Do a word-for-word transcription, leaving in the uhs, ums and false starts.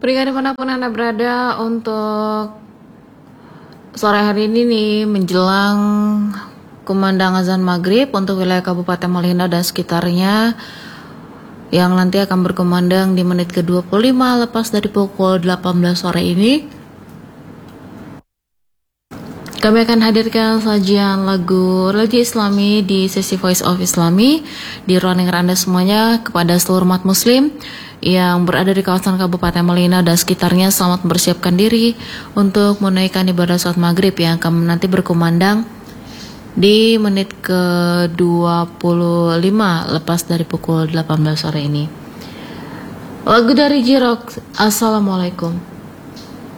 Berikan dimanapun Anda berada, untuk sore hari ini nih menjelang kumandang azan maghrib untuk wilayah Kabupaten Malino dan sekitarnya yang nanti akan berkumandang di menit ke dua puluh lima lepas dari pukul delapan belas sore ini. Kami akan hadirkan sajian lagu religi Islami di sesi Voice of Islami di ruang dengar Anda semuanya. Kepada seluruh umat muslim yang berada di kawasan Kabupaten Malino dan sekitarnya, selamat mempersiapkan diri untuk menunaikan ibadah sholat maghrib yang akan nanti berkumandang di menit ke dua puluh lima lepas dari pukul delapan belas sore ini. Lagu dari J-Rock. Assalamualaikum.